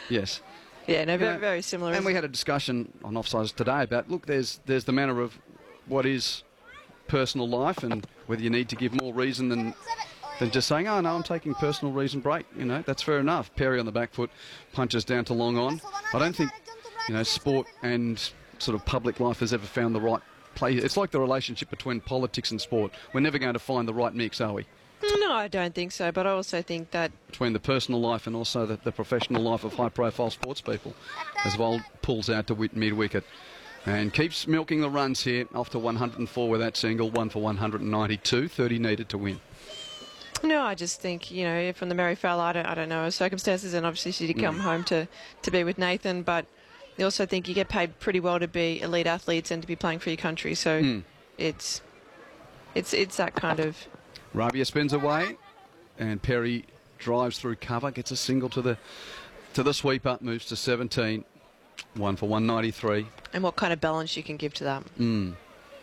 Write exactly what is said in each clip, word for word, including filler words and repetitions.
Yes. Yeah, no, You very, know, very similar. And isn't we it? had a discussion on Offsides today about, look, there's there's the manner of what is personal life and whether you need to give more reason than than just saying, oh, no, I'm taking personal reason break. You know, that's fair enough. Perry on the back foot, punches down to long on. I don't think, you know, sport and sort of public life has ever found the right place. It's like the relationship between politics and sport. We're never going to find the right mix, are we? No, I don't think so, but I also think that... Between the personal life and also the, the professional life of high-profile sports people, as Vold pulls out to mid-wicket and keeps milking the runs here, off to one hundred and four with that single, one for one hundred and ninety-two, thirty needed to win. No, I just think, you know, from the Mary Fowler, I don't, I don't know her circumstances, and obviously she did come mm. home to, to be with Nathan, but I also think you get paid pretty well to be elite athletes and to be playing for your country, so mm. it's, it's, it's that kind of... Rabia spins away, and Perry drives through cover, gets a single to the to the sweeper, moves to seventeen, one for one ninety-three. And what kind of balance you can give to that? Mm.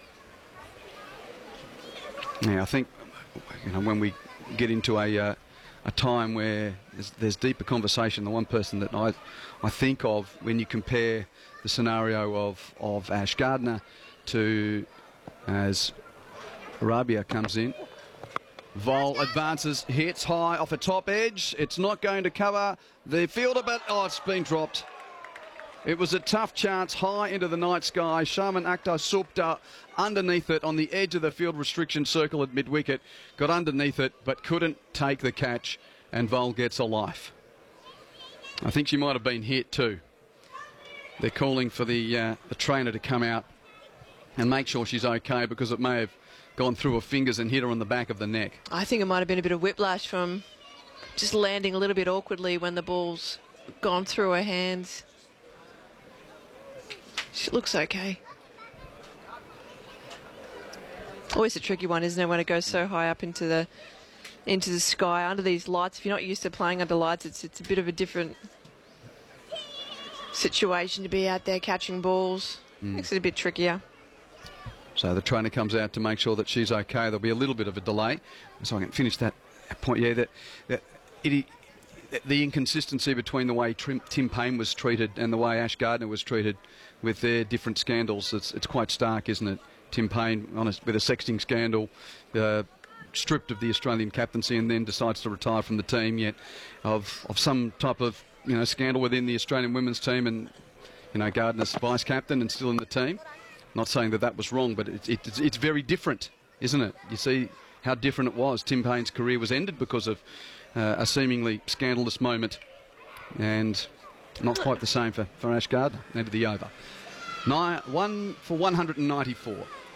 Yeah, I think, you know, when we get into a uh, a time where there's, there's deeper conversation, the one person that I I think of when you compare the scenario of of Ash Gardner to as Rabia comes in. Vol advances, hits high off a top edge. It's not going to cover the fielder, but oh, it's been dropped. It was a tough chance high into the night sky. Shaman Akhtar Supta underneath it on the edge of the field restriction circle at mid-wicket. Got underneath it, but couldn't take the catch, and Vol gets a life. I think she might have been hit too. They're calling for the, uh, the trainer to come out and make sure she's okay, because it may have gone through her fingers and hit her on the back of the neck. I think it might have been a bit of whiplash from just landing a little bit awkwardly when the ball's gone through her hands. She looks okay. Always a tricky one, isn't it, when it goes so high up into the into the sky under these lights. If you're not used to playing under lights, it's it's a bit of a different situation to be out there catching balls. Mm. Makes it a bit trickier. So the trainer comes out to make sure that she's okay. There'll be a little bit of a delay. So I can finish that point. Yeah, that, that it, the inconsistency between the way Tim, Tim Paine was treated and the way Ash Gardner was treated with their different scandals, it's, it's quite stark, isn't it? Tim Paine on a, with a sexting scandal, uh, stripped of the Australian captaincy, and then decides to retire from the team, yet of, of some type of, you know, scandal within the Australian women's team, and, you know, Gardner's vice captain and still in the team. Not saying that that was wrong, but it, it, it's, it's very different, isn't it? You see how different it was. Tim Paine's career was ended because of uh, a seemingly scandalous moment, and not quite the same for, for Ash Gardner. Into the over. Nine, one for one hundred and ninety-four.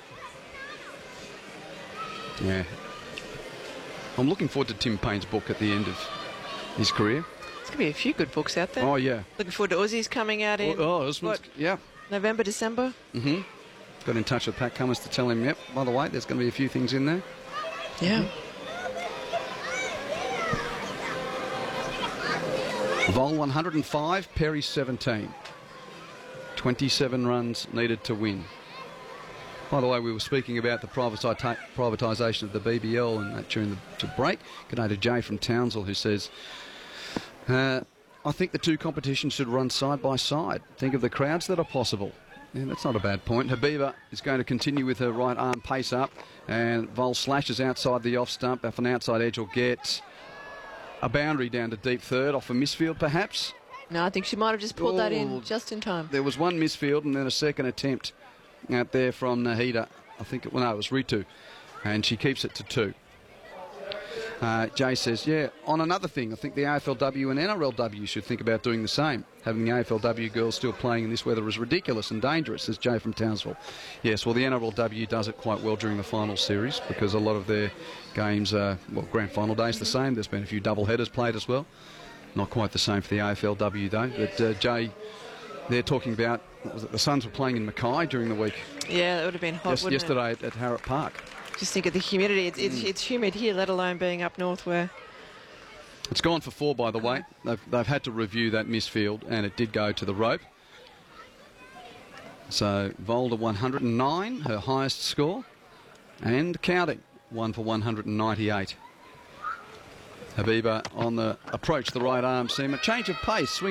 Yeah. I'm looking forward to Tim Paine's book at the end of his career. There's going to be a few good books out there. Oh, yeah. Looking forward to Aussies coming out in... Oh, oh what, yeah. November, December? Mm-hmm. Got in touch with Pat Cummins to tell him, yep, by the way, there's going to be a few things in there. Yeah. Mm-hmm. Vol one hundred and five, Perry seventeen. twenty-seven runs needed to win. By the way, we were speaking about the privatisa- privatisation of the B B L and that during the to break. Good day to Jay from Townsville, who says... Uh, I think the two competitions should run side by side. Think of the crowds that are possible. Yeah, that's not a bad point. Habiba is going to continue with her right arm pace up, and Vol slashes outside the off stump. Off an outside edge will get a boundary down to deep third, off a misfield perhaps. No, I think she might have just pulled oh, that in just in time. There was one misfield and then a second attempt out there from Nahida. I think it, well, no, it was Ritu, and she keeps it to two. Uh, Jay says, yeah, on another thing, I think the A F L W and N R L W should think about doing the same. Having the A F L W girls still playing in this weather is ridiculous and dangerous, says Jay from Townsville. Yes, well, the N R L W does it quite well during the final series because a lot of their games are, well, grand final day's the same. There's been a few double headers played as well. Not quite the same for the A F L W, though. But, uh, Jay, they're talking about, what was it, the Suns were playing in Mackay during the week. Yeah, that would have been hot, yes, wouldn't yesterday it? at, at Harrop Park. Just think of the humidity. It's, it's, mm. it's humid here, let alone being up north where... It's gone for four, by the way. They've, they've had to review that misfield, and it did go to the rope. So, Volder one hundred and nine, her highest score, and counting, one for one hundred and ninety-eight. Habiba on the approach, the right arm seam. A change of pace. Swing